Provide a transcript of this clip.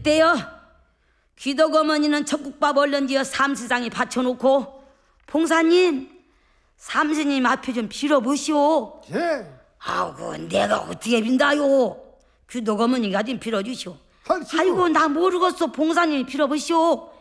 그때요 귀덕 어머니는 젖국밥 얼른지어 삼시상에 받쳐놓고 봉사님 삼스님 앞에 좀 빌어보시오. 예. 아이고 내가 어떻게 빈다요. 귀덕 어머니가 좀 빌어주시오. 할시오. 아이고 나 모르겠어. 봉사님이 빌어보시오.